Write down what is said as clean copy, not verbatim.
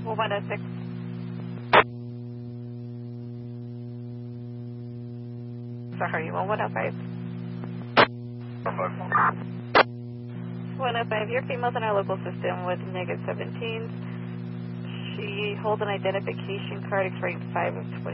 106. Sorry, 105. 105, your female's in our local system with negative 17s. She holds an identification card expiring 5 of 20.